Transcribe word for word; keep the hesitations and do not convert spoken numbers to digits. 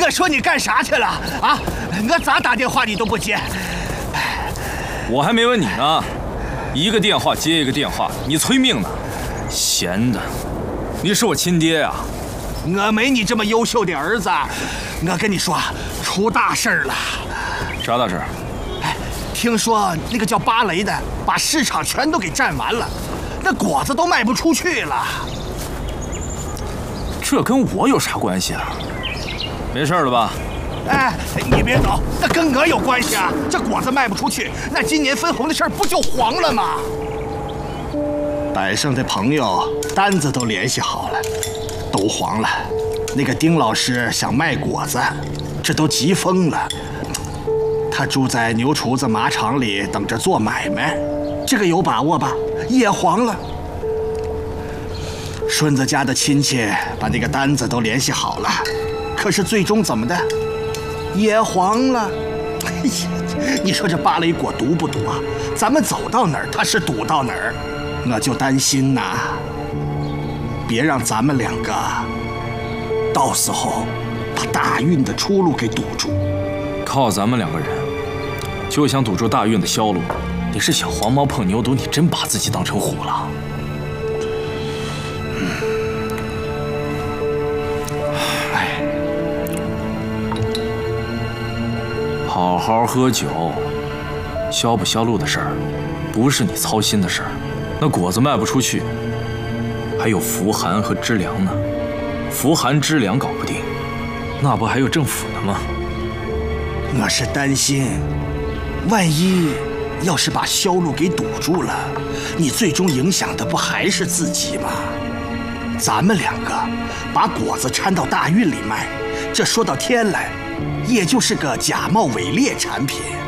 我说你干啥去了啊？我咋打电话你都不接。 我还没问你呢，一个电话接一个电话，你催命呢，闲的。你是我亲爹呀、啊！ 我没你这么优秀的儿子。我跟你说，出大事了。 啥大事？ 哎，听说那个叫芭蕾的把市场全都给占完了，那果子都卖不出去了。 这跟我有啥关系啊？没事了吧？ 哎，你别走，那跟我有关系啊！这果子卖不出去，那今年分红的事儿不就黄了吗？百盛的朋友单子都联系好了，都黄了。那个丁老师想卖果子，这都急疯了。他住在牛厨子马场里等着做买卖，这个有把握吧？也黄了。顺子家的亲戚把那个单子都联系好了，可是最终怎么的？也黄了。哎呀，你说这芭蕾果毒不毒啊？咱们走到哪儿，它是堵到哪儿。我就担心呐，别让咱们两个到时候把大运的出路给堵住。 靠咱们两个人就想堵住大运的销路，你是小黄猫碰牛犊，你真把自己当成虎了。嗯，哎，好好喝酒，销不销路的事儿，不是你操心的事儿。那果子卖不出去，还有福寒和知良呢。福寒知良搞不定，那不还有政府呢吗？ 我是担心，万一要是把销路给堵住了，你最终影响的不还是自己吗？咱们两个把果子掺到大运里卖，这说到天来，也就是个假冒伪劣产品。